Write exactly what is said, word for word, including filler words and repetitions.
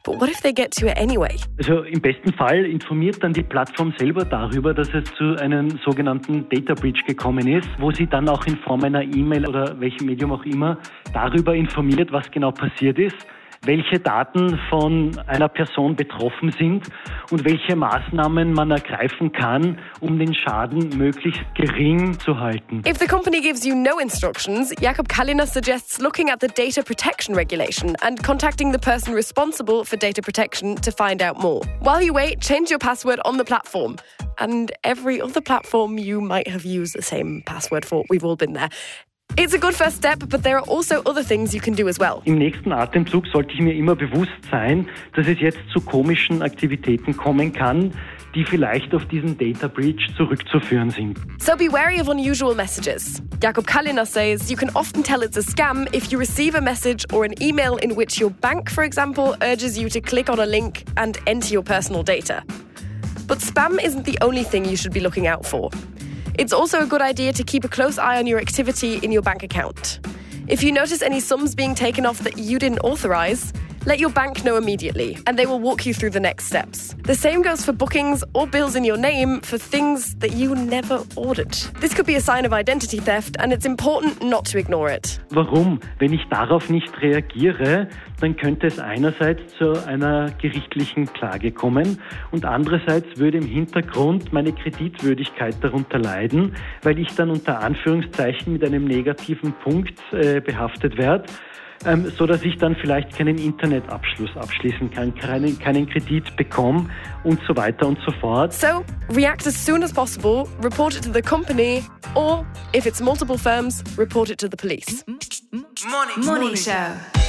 But what if they get to it anyway? Also im besten Fall informiert dann die Plattform selber darüber, dass es zu einem sogenannten Data Breach gekommen ist, wo sie dann auch in Form einer E-Mail oder welchem Medium auch immer darüber informiert, was genau passiert ist, welche Daten von einer Person betroffen sind und welche Maßnahmen man ergreifen kann, um den Schaden möglichst gering zu halten. If the company gives you no instructions, Jakub Kalina suggests looking at the data protection regulation and contacting the person responsible for data protection to find out more. While you wait, change your password on the platform and every other platform you might have used the same password for. We've all been there. It's a good first step, but there are also other things you can do as well. Im nächsten Atemzug sollte ich mir immer bewusst sein, dass es jetzt zu komischen Aktivitäten kommen kann, die vielleicht auf diesen Data Breach zurückzuführen sind. So be wary of unusual messages. Jakub Kalina says you can often tell it's a scam if you receive a message or an email in which your bank, for example, urges you to click on a link and enter your personal data. But spam isn't the only thing you should be looking out for. It's also a good idea to keep a close eye on your activity in your bank account. If you notice any sums being taken off that you didn't authorise, let your bank know immediately, and they will walk you through the next steps. The same goes for bookings or bills in your name for things that you never ordered. This could be a sign of identity theft, and it's important not to ignore it. Warum? Wenn ich darauf nicht reagiere, dann könnte es einerseits zu einer gerichtlichen Klage kommen und andererseits würde im Hintergrund meine Kreditwürdigkeit darunter leiden, weil ich dann unter Anführungszeichen mit einem negativen Punkt äh, behaftet werde. Ähm, so dass ich dann vielleicht keinen Internetabschluss abschließen kann, keinen, keinen Kredit bekomme und so weiter und so fort. So, react as soon as possible, report it to the company, or, if it's multiple firms, report it to the police. Morning, Morning Show.